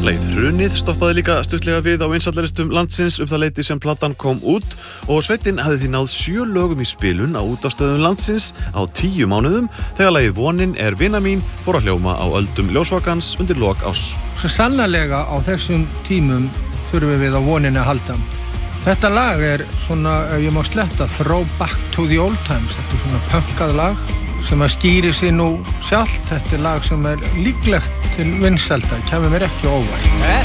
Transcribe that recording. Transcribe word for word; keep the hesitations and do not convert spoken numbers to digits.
Lagið Hrunið stoppaði líka stuttlega við á vinsældaristum landsins um það leyti sem platan kom út og sveitin hafði því náð sjö lögum í spilun á útvarpsstöðvum landsins á tíu mánuðum þegar lagið Vonin er vina mín fór að hljóma á öldum ljósvakans undir lok árs. Svo sannarlega á þessum tímum þurfum við á voninni að halda. Þetta lag er svona, ef ég má sletta, throwback to the old times. Þetta er svona punkað lag sem að skýri sig nú sjálft. Þetta er lag sem er líklegt til vinsælda, kemur mér ekki á óvart.